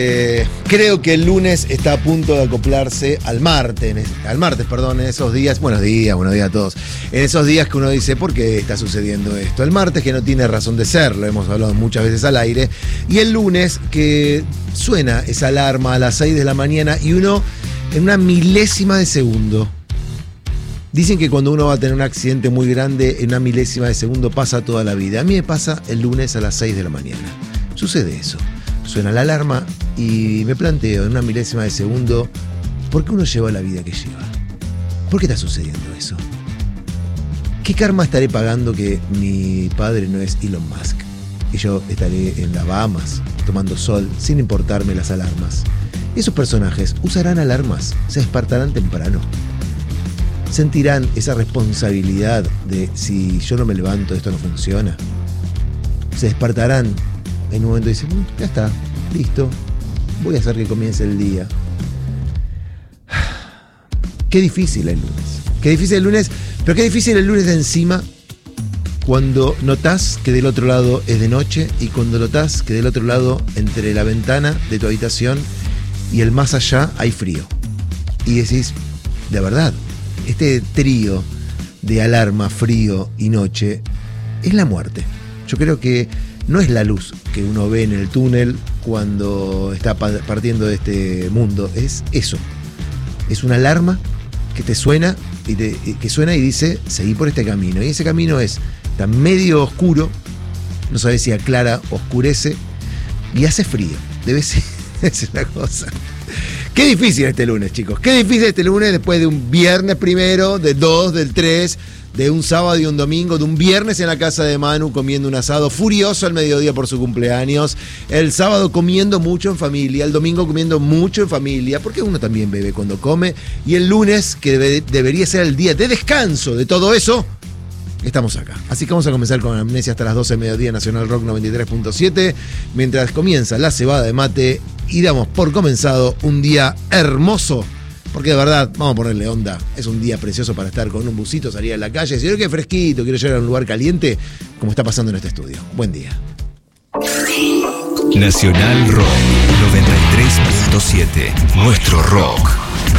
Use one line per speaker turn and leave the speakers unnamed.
Creo que el lunes está a punto de acoplarse al martes, en esos días, buenos días a todos, en esos días que uno dice, ¿por qué está sucediendo esto? El martes que no tiene razón de ser, lo hemos hablado muchas veces al aire, y el lunes que suena esa alarma a las 6 de la mañana y uno en una milésima de segundo. Dicen que cuando uno va a tener un accidente muy grande, en una milésima de segundo pasa toda la vida. A mí me pasa el lunes a las 6 de la mañana. Sucede eso. Suena la alarma y me planteo en una milésima de segundo, ¿por qué uno lleva la vida que lleva? ¿Por qué está sucediendo eso? ¿Qué karma estaré pagando que mi padre no es Elon Musk? Y yo estaré en las Bahamas, tomando sol, sin importarme las alarmas. Esos personajes usarán alarmas, se despertarán temprano. Sentirán esa responsabilidad de si yo no me levanto, esto no funciona. Se despertarán en un momento y dicen, ya está, listo, voy a hacer que comience el día. Qué difícil el lunes, pero qué difícil el lunes de encima cuando notás que del otro lado es de noche y cuando notás que del otro lado, entre la ventana de tu habitación y el más allá, hay frío. Y decís, de verdad, este trío de alarma, frío y noche es la muerte. Yo creo que no es la luz que uno ve en el túnel cuando está partiendo de este mundo, es eso. Es una alarma que te suena que suena y dice, seguí por este camino. Y ese camino está medio oscuro, no sabes si aclara, oscurece y hace frío. Debe ser una cosa. Qué difícil este lunes, chicos. Qué difícil este lunes después de un viernes primero, del 2, del 3, de un sábado y un domingo, de un viernes en la casa de Manu comiendo un asado furioso al mediodía por su cumpleaños, el sábado comiendo mucho en familia, el domingo comiendo mucho en familia, porque uno también bebe cuando come, y el lunes, que debería ser el día de descanso de todo eso, estamos acá. Así que vamos a comenzar con Amnesia hasta las 12 del mediodía, Nacional Rock 93.7, mientras comienza la cebada de mate y damos por comenzado un día hermoso. Porque de verdad, vamos a ponerle onda, es un día precioso para estar con un busito, salir a la calle, si quiero que fresquito, quiero llegar a un lugar caliente, como está pasando en este estudio. Buen día.
Nacional Rock 93.7, nuestro rock.